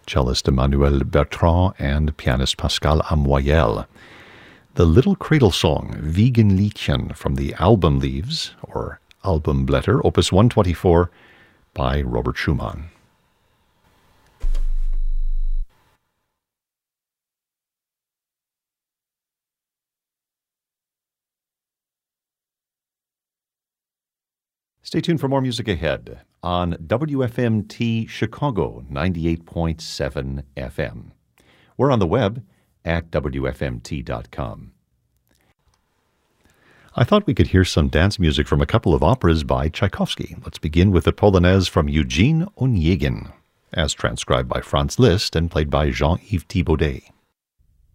cellist Emmanuel Bertrand and pianist Pascal Amoyel. The Little Cradle Song, Wiegenliedchen, from the Album Leaves, or Albumblätter, Opus 124, by Robert Schumann. Stay tuned for more music ahead on WFMT Chicago 98.7 FM. We're on the web at WFMT.com. I thought we could hear some dance music from a couple of operas by Tchaikovsky. Let's begin with the Polonaise from Eugene Onegin, as transcribed by Franz Liszt and played by Jean-Yves Thibaudet.